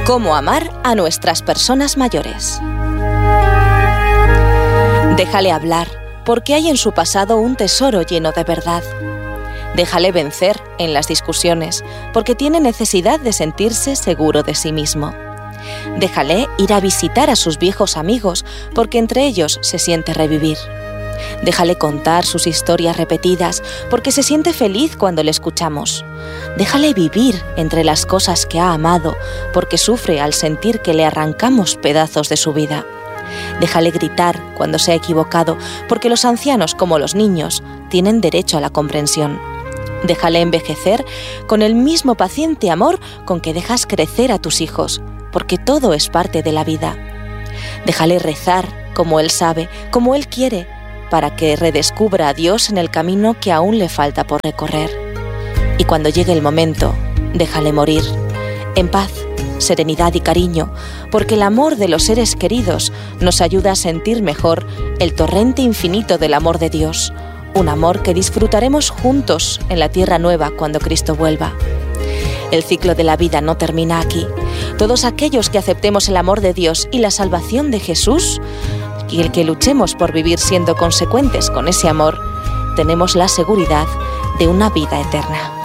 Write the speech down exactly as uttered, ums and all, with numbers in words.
Cómo amar a nuestras personas mayores. Déjale hablar, porque hay en su pasado un tesoro lleno de verdad. Déjale vencer en las discusiones, porque tiene necesidad de sentirse seguro de sí mismo. Déjale ir a visitar a sus viejos amigos, porque entre ellos se siente revivir. Déjale contar sus historias repetidas, porque se siente feliz cuando le escuchamos. Déjale vivir entre las cosas que ha amado, porque sufre al sentir que le arrancamos pedazos de su vida. Déjale gritar cuando se ha equivocado, porque los ancianos, como los niños, tienen derecho a la comprensión. Déjale envejecer con el mismo paciente amor con que dejas crecer a tus hijos, porque todo es parte de la vida. Déjale rezar como él sabe, como él quiere, para que redescubra a Dios en el camino que aún le falta por recorrer. Y cuando llegue el momento, déjale morir, en paz, serenidad y cariño, porque el amor de los seres queridos nos ayuda a sentir mejor el torrente infinito del amor de Dios, un amor que disfrutaremos juntos en la tierra nueva cuando Cristo vuelva. El ciclo de la vida no termina aquí. Todos aquellos que aceptemos el amor de Dios y la salvación de Jesús, y el que luchemos por vivir siendo consecuentes con ese amor, tenemos la seguridad de una vida eterna.